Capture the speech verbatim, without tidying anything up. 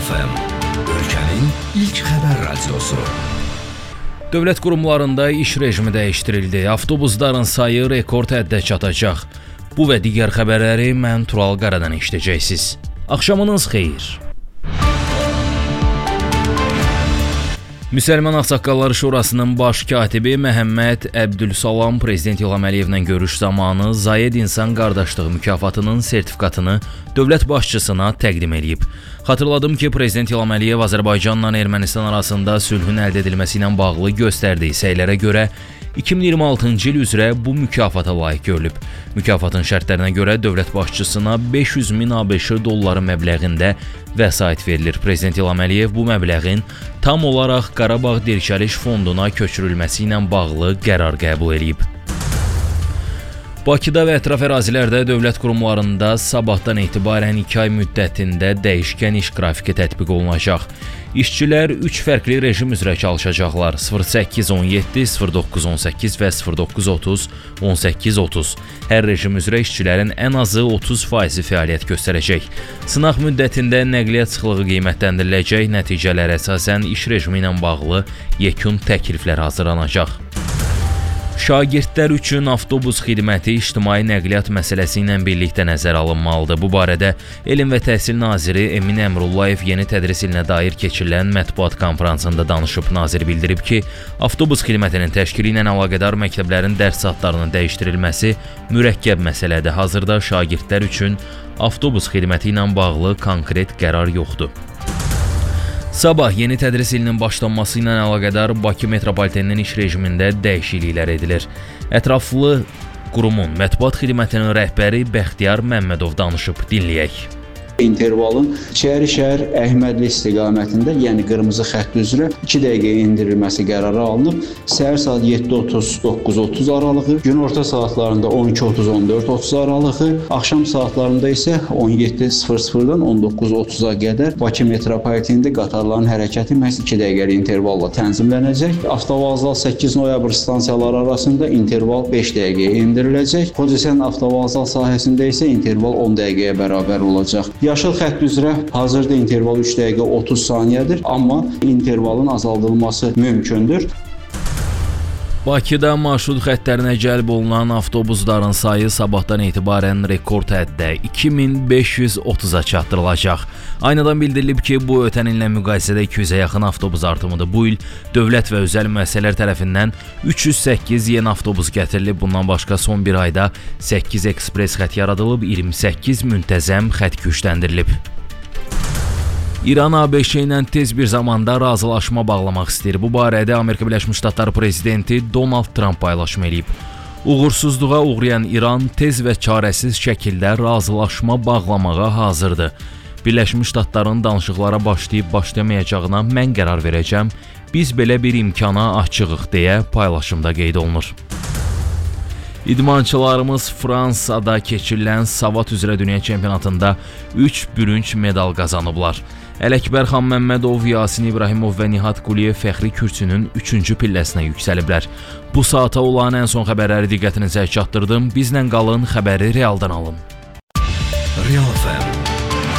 F M, ölkənin ilk xəbər radiosu. Dövlət qurumlarında iş rejimi dəyişdirildi. Avtobusların sayı rekord həddə çatacaq. Bu və digər xəbərləri mən Tural Qaradan eşidəcəksiniz. Axşamınız xeyir. Müsəlman Ağsaqqalları Şurasının baş katibi Məhəmməd Əbdülsalam Prezident İlham Əliyevlə görüş zamanı Zayed İnsan Qardaşlığı mükafatının sertifikatını dövlət başçısına təqdim edib. Xatırladım ki, Prezident İlham Əliyev Azərbaycanla Ermənistan arasında sülhün əldə edilməsi ilə bağlı göstərdiyi səylərə görə iki min iyirmi altıncı il üzrə bu mükafata layiq görülüb. Mükafatın şərtlərinə görə dövlət başçısına beş yüz min ABŞ dolları məbləğində vəsait verilir. Prezident İlham Əliyev bu məbləğin tam olaraq Qarabağ Dirçəliş Fonduna köçürülməsi ilə bağlı qərar qəbul edib. Bakıda və ətraf ərazilərdə dövlət qurumlarında sabahdan etibarən iki ay müddətində dəyişkən iş qrafiki tətbiq olunacaq. İşçilər üç fərqli rejim üzrə çalışacaqlar: sıfır səkkiz on yeddi, sıfır doqquz on səkkiz və sıfır doqquz otuz on səkkiz otuz. Hər rejim üzrə işçilərin ən azı otuz faizi fəaliyyət göstərəcək. Sınaq müddətində nəqliyyat sıxlığı qiymətləndiriləcək, nəticələrə əsasən iş rejimi ilə bağlı yekun təkliflər hazırlanacaq. Şagirdlər üçün avtobus xidməti ictimai nəqliyyat məsələsi ilə birlikdə nəzərə alınmalıdır. Bu barədə Elm və Təhsil naziri Emin Əmrullayev yeni tədris ilinə dair keçirilən mətbuat konfransında danışıb. Nazir bildirib ki, avtobus xidmətinin təşkili ilə əlaqədar məktəblərin dərs saatlarının dəyişdirilməsi mürəkkəb məsələdir. Hazırda şagirdlər üçün avtobus xidməti ilə bağlı konkret qərar yoxdur. Sabah yeni tədris ilinin başlanması ilə əlaqədar Bakı metropoliteninin iş rejimində dəyişikliklər edilir. Ətraflı qurumun mətbuat xidmətinin rəhbəri Bəxtiyar Məmmədov danışıb, dinləyək. İntervalın Çəri-Şəhər Əhmədli istiqamətində, yəni qırmızı xətt üzrə iki dəqiqəyə endirilməsi qərarı alınıb. Səhər saat yeddi otuz doqquz otuz aralığı, günorta saatlarında on iki otuz on dörd otuz aralığı, axşam saatlarında isə on yeddi sıfır sıfırdan on doqquz otuza qədər Bakı metropolitenində qatarların hərəkəti məhz iki dəqiqəlik intervalla tənzimlənəcək. Avtovağzal səkkiz noyabr stansiyaları arasında interval beş dəqiqəyə endiriləcək. Xocasən avtovağzal sahəsində isə interval on dəqiqəyə bərabər olacaq. Yaşıl xətt üzrə hazırda interval üç dəqiqə otuz saniyədir, amma intervalın azaldılması mümkündür. Bakıda marşrut xəttlərinə cəlb olunan avtobusların sayı sabahdan etibarən rekord həddə iki min beş yüz otuza çatdırılacaq. Aynadan bildirilib ki, bu ötən illə müqayisədə iki yüzə yaxın avtobus artımıdır. Bu il dövlət və özəl müəssisələr tərəfindən üç yüz səkkiz yeni avtobus gətirilib. Bundan başqa son bir ayda səkkiz ekspres xətt yaradılıb, iyirmi səkkiz müntəzəm xətt gücləndirilib. İran ABŞ ilə tez bir zamanda razılaşma bağlamaq istəyir. Bu barədə Amerika Birləşmiş Ştatları prezidenti Donald Trump paylaşım edib. Uğursuzluğa uğrayan İran tez və çarəsiz şəkildə razılaşma bağlamağa hazırdır. Birləşmiş Ştatların danışıqlara başlayıb başlamayacağına mən qərar verəcəm. Biz belə bir imkana açığıq deyə paylaşımda qeyd olunur. İdmançılarımız Fransada keçirilən Savad üzrə dünya çempionatında üç bürünc medal qazanıblar. Ələkbər Xanməmmədov, Yasin İbrahimov və Nihat Quliyev fəxri kürsünün üçüncü pilləsinə yüksəliblər. Bu saata olan ən son xəbərləri diqqətinizə çatdırdım. Bizlə qalın, xəbəri realdan alın. Real F M